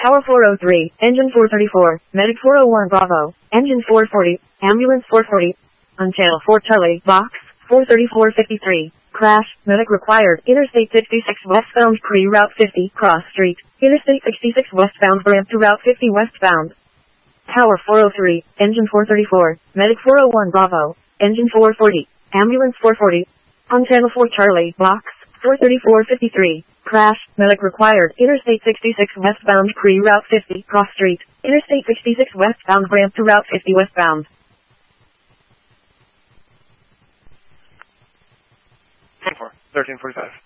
Tower 403, Engine 434, Medic 401 Bravo, Engine 440, Ambulance 440, on Channel 4 Charlie, Box 43453. Crash, Medic required, Interstate 66 westbound pre-Route 50, Cross Street, Interstate 66 westbound ramp to Route 50 westbound. Tower 403, Engine 434, Medic 401 Bravo, Engine 440, Ambulance 440, on Channel 4 Charlie, Box 43453. Crash, Medic required, Interstate 66 westbound pre-Route 50, Cross Street, Interstate 66 westbound ramp to Route 50 westbound. 1345.